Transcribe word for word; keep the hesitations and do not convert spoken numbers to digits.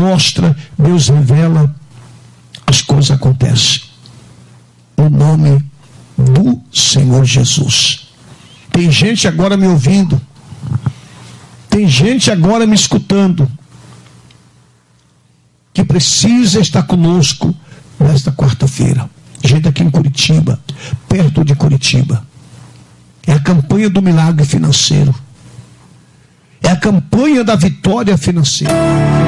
mostra, Deus revela, as coisas acontecem. No nome do Senhor Jesus. Tem gente agora me ouvindo. Tem gente agora me escutando. Que precisa estar conosco nesta quarta-feira. Gente aqui em Curitiba, perto de Curitiba. É a campanha do milagre financeiro. É a campanha da vitória financeira.